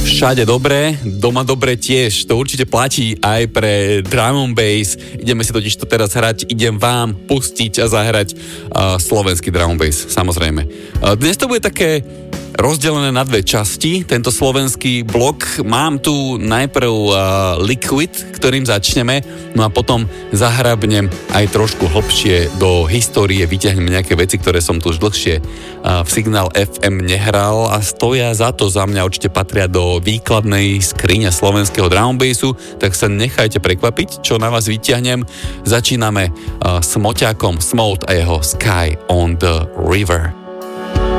Všade dobre, doma dobre tiež. To určite platí aj pre drum and bass. Ideme si totiž to teraz hrať, idem vám pustiť a zahrať slovenský drum and bass, samozrejme. Dnes to bude také rozdelené na dve časti, tento slovenský blok. Mám tu najprv Liquid, ktorým začneme, no a potom zahrabnem aj trošku hlbšie do histórie, vyťahnem nejaké veci, ktoré som tu už dlhšie v Signál FM nehral a stoja za to, za mňa určite patria do výkladnej skrine slovenského drum and bassu, tak sa nechajte prekvapiť, čo na vás vyťahnem. Začíname s Moťákom Smote a jeho Sky on the River.